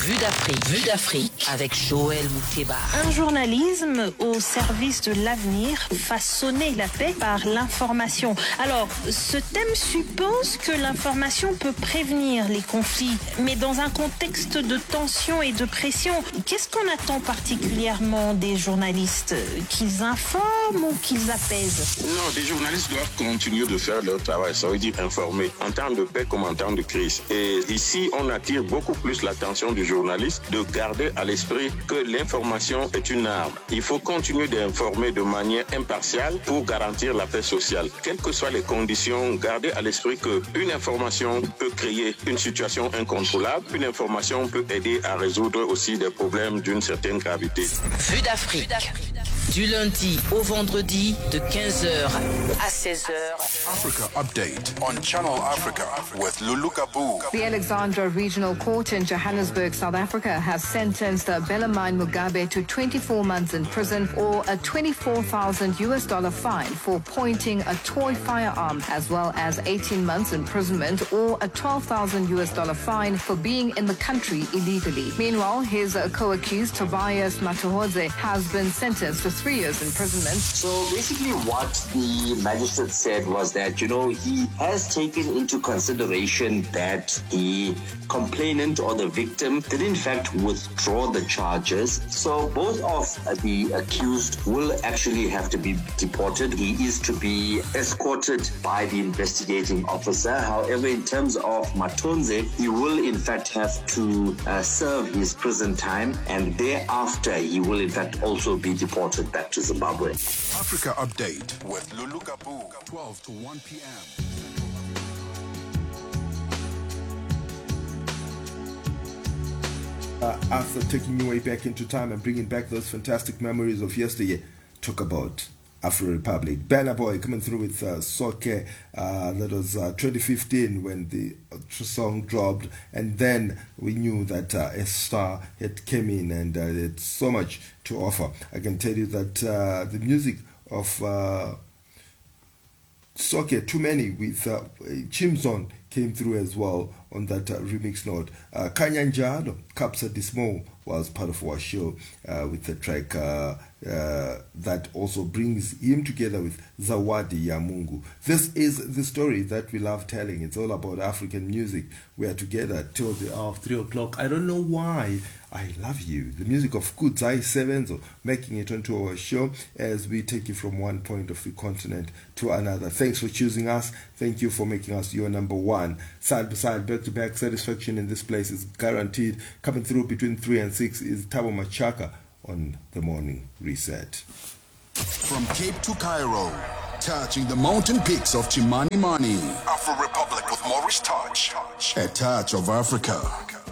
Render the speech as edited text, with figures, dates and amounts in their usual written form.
Vue d'Afrique avec Joël Mouteba. Un journalisme au service de l'avenir, façonner la paix par l'information. Alors, ce thème suppose que l'information peut prévenir les conflits, mais dans un contexte de tension et de pression. Qu'est-ce qu'on attend particulièrement des journalistes? Qu'ils informent ou qu'ils apaisent? Non, les journalistes doivent continuer de faire leur travail, ça veut dire informer, en temps de paix comme en temps de crise. Et ici, on attire beaucoup plus l'attention du journaliste de garder à l'esprit que l'information est une arme. Il faut continuer d'informer de manière impartiale pour garantir la paix sociale. Quelles que soient les conditions, garder à l'esprit qu'une information peut créer une situation incontrôlable. Une information peut aider à résoudre aussi des problèmes d'une certaine gravité. Vue d'Afrique. Du lundi au vendredi de 15h à 16h. Africa Update on Channel Africa with Lulu Kabu. The Alexandra Regional Court in Johannesburg, South Africa, has sentenced Bellarmine Mugabe to 24 months in prison or a $24,000 fine for pointing a toy firearm, as well as 18 months imprisonment or a $12,000 fine for being in the country illegally. Meanwhile, his co-accused Tobias Matuhodze has been sentenced to 3 years imprisonment. So basically what the magistrate said was that, he has taken into consideration that the complainant or the victim did in fact withdraw the charges. So both of the accused will actually have to be deported. He is to be escorted by the investigating officer. However, in terms of Matonze, he will in fact have to serve his prison time, and thereafter he will in fact also be deported back to Zimbabwe. Africa Update with Lulu Kabu, 12 to 1 p.m. After taking you way back into time and bringing back those fantastic memories of yesteryear, talk about Afro Republic. Burna Boy coming through with Soke. That was 2015 when the song dropped, and then we knew that a star had came in and had so much to offer. I can tell you that the music of Soke, Too Many with Chimzon came through as well on that remix note. Kanyanjado, Kapsa Dismo was part of our show with the track that also brings him together with Zawadi ya Mungu. This is the story that we love telling. It's all about African music. We are together till the hour of 3 o'clock. I don't know why. I love you. The music of Kudzai Sevenzo making it onto our show as we take you from one point of the continent to another. Thanks for choosing us. Thank you for making us your number one. Side by side, back to back, satisfaction in this place is guaranteed. Coming through between 3 and 6 is Tabo Machaka on the Morning Reset. From Cape to Cairo, touching the mountain peaks of Chimani Mani. Afro Republic with Maurice Touch. A touch of Africa.